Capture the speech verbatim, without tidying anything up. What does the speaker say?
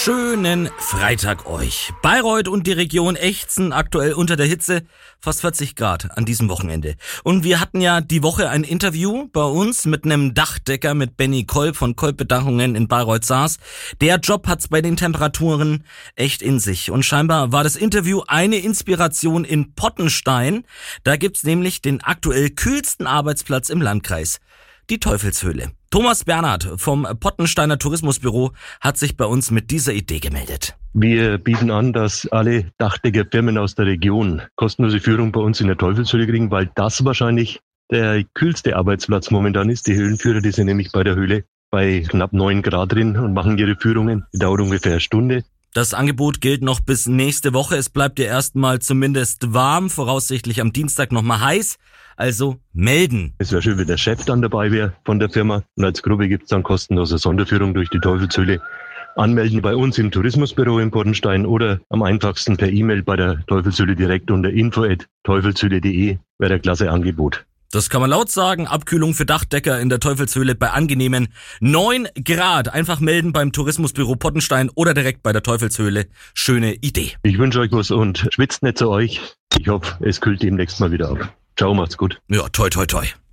Schönen Freitag euch. Bayreuth und die Region ächzen aktuell unter der Hitze, fast vierzig Grad an diesem Wochenende. Und wir hatten ja die Woche ein Interview bei uns mit einem Dachdecker, mit Benny Kolb von Kolb Bedachungen in Bayreuth-Saas. Der Job hat's bei den Temperaturen echt in sich. Und scheinbar war das Interview eine Inspiration in Pottenstein. Da gibt's nämlich den aktuell kühlsten Arbeitsplatz im Landkreis. Die Teufelshöhle. Thomas Bernhard vom Pottensteiner Tourismusbüro hat sich bei uns mit dieser Idee gemeldet. Wir bieten an, dass alle Dachdeckerfirmen aus der Region kostenlose Führung bei uns in der Teufelshöhle kriegen, weil das wahrscheinlich der kühlste Arbeitsplatz momentan ist. Die Höhlenführer, die sind nämlich bei der Höhle bei knapp neun Grad drin und machen ihre Führungen. Die dauert ungefähr eine Stunde. Das Angebot gilt noch bis nächste Woche. Es bleibt ja erstmal zumindest warm, voraussichtlich am Dienstag nochmal heiß. Also melden. Es wäre schön, wenn der Chef dann dabei wäre von der Firma. Und als Gruppe gibt es dann kostenlose Sonderführung durch die Teufelshöhle. Anmelden bei uns im Tourismusbüro in Pottenstein oder am einfachsten per E-Mail bei der Teufelshöhle direkt unter info at teufelshöhle punkt de. Wäre ein klasse Angebot. Das kann man laut sagen. Abkühlung für Dachdecker in der Teufelshöhle bei angenehmen neun Grad. Einfach melden beim Tourismusbüro Pottenstein oder direkt bei der Teufelshöhle. Schöne Idee. Ich wünsche euch was und schwitzt nicht zu euch. Ich hoffe, es kühlt demnächst mal wieder ab. Ciao, macht's gut. Ja, toi, toi, toi.